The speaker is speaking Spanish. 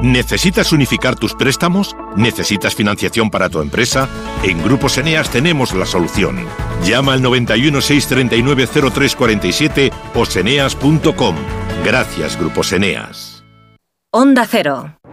¿Necesitas unificar tus préstamos? ¿Necesitas financiación para tu empresa? En Grupos Eneas tenemos la solución. Llama al 91 639 0347 o seneas.com. Gracias, Grupos Eneas. Onda Cero.